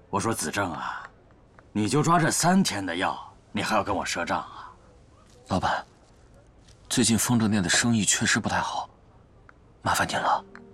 我说子正啊，你就抓这3天的药，你还要跟我赊账啊？ 老板，最近风筝店的生意确实不太好，麻烦您了。